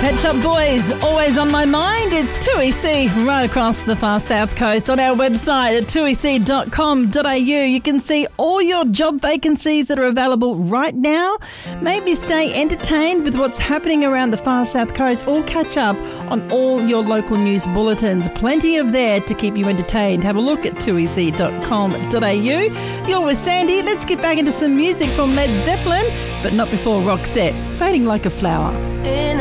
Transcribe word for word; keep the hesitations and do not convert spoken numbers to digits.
Pet Shop Boys, always on my mind. It's two E C right across the far south coast. On our website at two e c dot com dot a u, you can see all your job vacancies that are available right now. Maybe stay entertained with what's happening around the far south coast, or catch up on all your local news bulletins. Plenty of there to keep you entertained. Have a look at two e c dot com dot a u. You're with Sandy. Let's get back into some music from Led Zeppelin, but not before Roxette, Fading Like a Flower.